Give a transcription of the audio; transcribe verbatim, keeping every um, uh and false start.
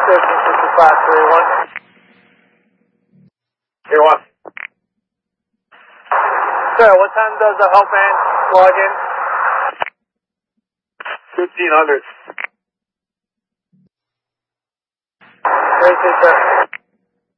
thirteen fifty-five, three one. three one. Sir, what time does the helpman log in? fifteen hundred. thirty-two, sir.